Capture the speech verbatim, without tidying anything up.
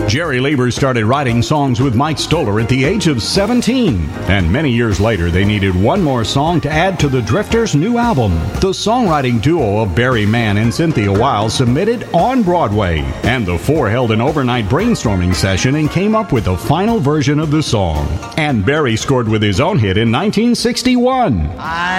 Jerry Leiber started writing songs with Mike Stoller at the age of seventeen, and many years later they needed one more song to add to the Drifters' new album. The songwriting duo of Barry Mann and Cynthia Weil submitted On Broadway, and the four held an overnight brainstorming session and came up with the final version of the song. And Barry scored with his own hit in nineteen sixty-one. I